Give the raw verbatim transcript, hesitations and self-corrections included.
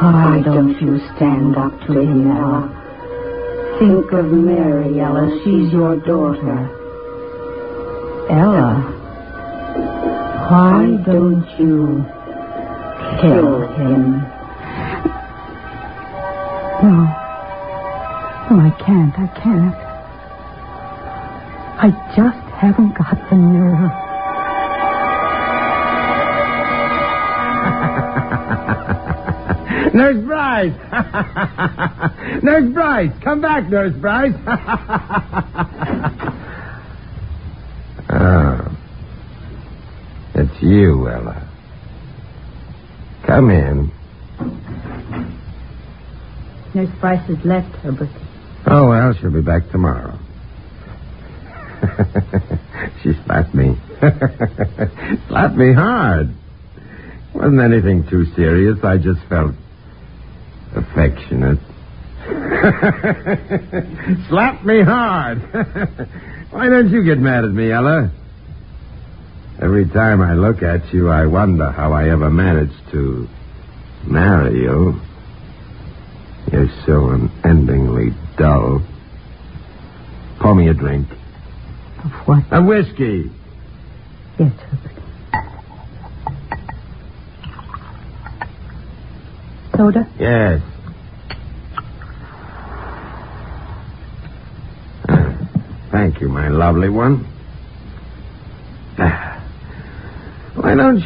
Why don't you stand up to him, Ella? Think of Mary, Ella. She's your daughter. Ella, why don't you kill him? No. No, I can't. I can't. I just haven't got the nerve. Nurse Bryce! Nurse Bryce! Come back, Nurse Bryce! Oh. It's you, Ella. Come in. Nurse Bryce has left, Herbert. Oh, well, she'll be back tomorrow. She slapped me. Slapped me hard. Wasn't anything too serious. I just felt affectionate. Slapped me hard. Why don't you get mad at me, Ella? Every time I look at you, I wonder how I ever managed to marry you. You're so unendingly dull. Pour me a drink. Of what? A whiskey. Yes, Herbert. Soda? Yes. Thank you, my lovely one. Why don't